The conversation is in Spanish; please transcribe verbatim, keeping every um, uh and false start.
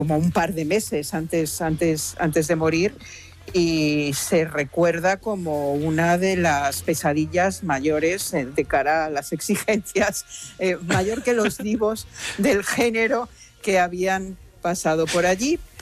como un par de meses antes, antes, antes de morir, y se recuerda como una de las pesadillas mayores eh, de cara a las exigencias, eh, mayor que los divos del género que habían pasado por allí.